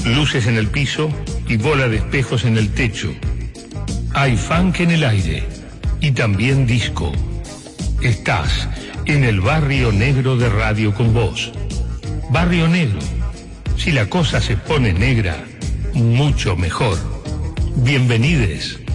luces en el piso y bola de espejos en el techo. Hay funk en el aire y también disco. Estás en el Barrio Negro de Radio con Voz. Barrio Negro. Si la cosa se pone negra, mucho mejor. Bienvenides.